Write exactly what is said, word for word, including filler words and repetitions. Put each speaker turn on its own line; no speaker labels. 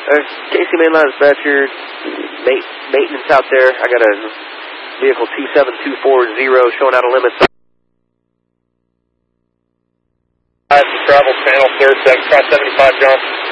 Uh, Casey Mainline Dispatcher, ma- maintenance out there. I got a vehicle two seven two four zero showing out of limits.
Travel channel, third, seven, seventy-five, John.